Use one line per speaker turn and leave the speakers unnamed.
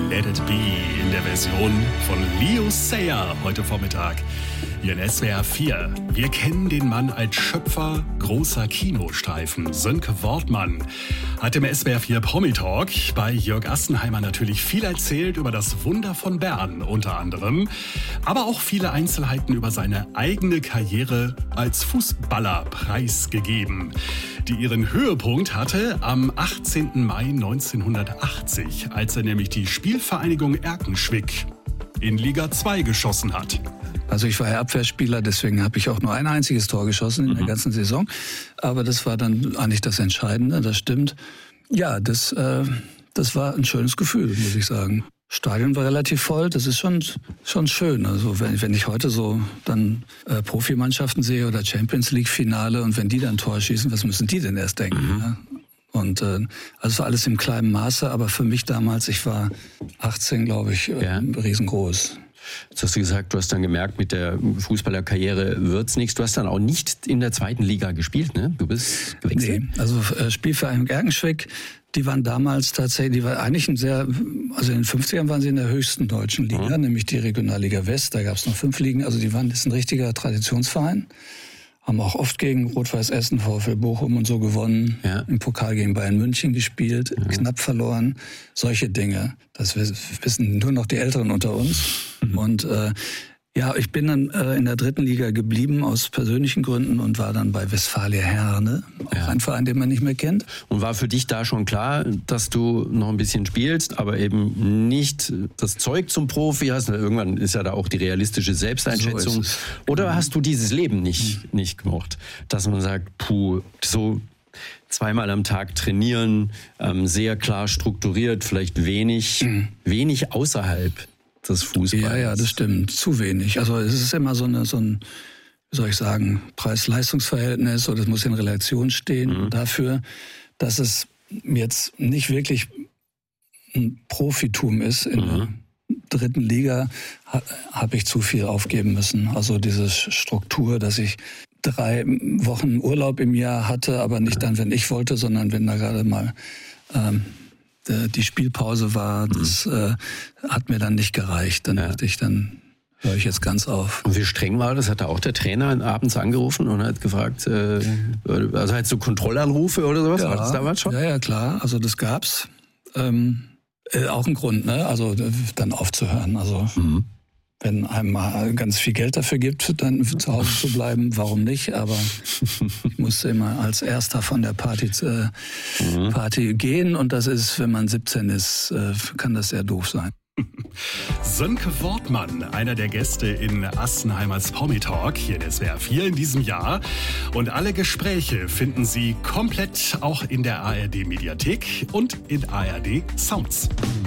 Let It Be in der Version von Leo Sayer heute Vormittag hier in SWR 4. Wir kennen den Mann als Schöpfer großer Kinostreifen. Sönke Wortmann hat im SWR 4 Promi-Talk bei Jörg Assenheimer natürlich viel erzählt über das Wunder von Bern unter anderem, aber auch viele Einzelheiten über seine eigene Karriere als Fußballer preisgegeben, die ihren Höhepunkt hatte am 18. Mai 1980, als er nämlich die Spielvereinigung Erkenschwick in Liga 2 geschossen hat.
Also ich war ja Abwehrspieler, deswegen habe ich auch nur ein einziges Tor geschossen in der ganzen Saison. Aber das war dann eigentlich das Entscheidende, das stimmt. Ja, das war ein schönes Gefühl, muss ich sagen. Stadion war relativ voll, das ist schon schön. Also wenn ich heute so dann Profimannschaften sehe oder Champions League Finale und wenn die dann Tor schießen, was müssen die denn erst denken? Ja? Und also es war alles im kleinen Maße, aber für mich damals, ich war 18, glaube ich, riesengroß.
Jetzt hast du gesagt, du hast dann gemerkt, mit der Fußballerkarriere wird's nichts. Du hast dann auch nicht in der zweiten Liga gespielt, ne? Du bist gewechselt?
Nee, also Spielvereinigung Erkenschwick, die waren damals tatsächlich, die war eigentlich also in den 50ern waren sie in der höchsten deutschen Liga, nämlich die Regionalliga West. Da gab es noch 5 Ligen, also das ist ein richtiger Traditionsverein. Haben auch oft gegen Rot-Weiß Essen, VfL Bochum und so gewonnen. Ja. Im Pokal gegen Bayern München gespielt, knapp verloren. Solche Dinge. Das wissen nur noch die Älteren unter uns. Und ich bin dann in der dritten Liga geblieben aus persönlichen Gründen und war dann bei Westfalia Herne, auch ein Verein, den man nicht mehr kennt.
Und war für dich da schon klar, dass du noch ein bisschen spielst, aber eben nicht das Zeug zum Profi hast? Irgendwann ist ja da auch die realistische Selbsteinschätzung. So oder hast du dieses Leben nicht gemocht? Dass man sagt, so zweimal am Tag trainieren, sehr klar strukturiert, vielleicht wenig außerhalb des Fußballs.
Ja, das stimmt. Zu wenig. Also es ist immer so ein, wie soll ich sagen, Preis-Leistungs-Verhältnis oder es muss in Relation stehen dafür, dass es jetzt nicht wirklich ein Profitum ist. In der dritten Liga habe ich zu viel aufgeben müssen. Also diese Struktur, dass ich 3 Wochen Urlaub im Jahr hatte, aber nicht dann, wenn ich wollte, sondern wenn da gerade mal die Spielpause war, das hat mir dann nicht gereicht. Dann dachte ich, dann höre ich jetzt ganz auf.
Und wie streng war das? Hat da auch der Trainer abends angerufen und hat gefragt, also halt so Kontrollanrufe oder sowas? War das damals schon?
Ja, klar. Also das gab's. Auch ein Grund, ne? Also dann aufzuhören. Also wenn einem mal ganz viel Geld dafür gibt, dann zu Hause zu bleiben, warum nicht? Aber ich musste immer als Erster von der Party gehen und das ist, wenn man 17 ist, kann das sehr doof sein.
Sönke Wortmann, einer der Gäste in Assenheimers Promi-Talk hier in SWR 4 in diesem Jahr. Und alle Gespräche finden Sie komplett auch in der ARD-Mediathek und in ARD Sounds.